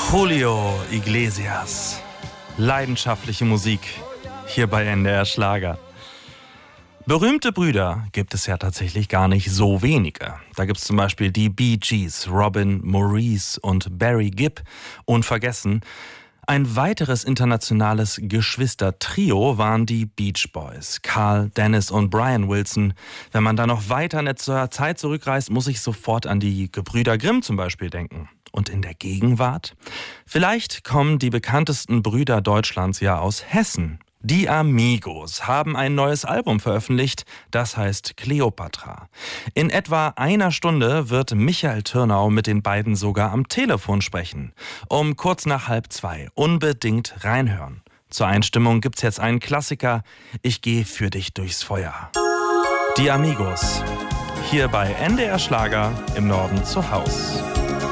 Julio Iglesias. Leidenschaftliche Musik hier bei NDR Schlager. Berühmte Brüder gibt es ja tatsächlich gar nicht so wenige. Da gibt es zum Beispiel die Bee Gees, Robin, Maurice und Barry Gibb. Unvergessen, ein weiteres internationales Geschwister-Trio waren die Beach Boys, Carl, Dennis und Brian Wilson. Wenn man da noch weiter in der Zeit zurückreist, muss ich sofort an die Gebrüder Grimm zum Beispiel denken. Und in der Gegenwart? Vielleicht kommen die bekanntesten Brüder Deutschlands ja aus Hessen. Die Amigos haben ein neues Album veröffentlicht, das heißt Kleopatra. In etwa einer Stunde wird Michael Türnau mit den beiden sogar am Telefon sprechen. Um kurz nach 1:30 unbedingt reinhören. Zur Einstimmung gibt's jetzt einen Klassiker, Ich geh für dich durchs Feuer. Die Amigos, hier bei NDR Schlager im Norden zu Haus.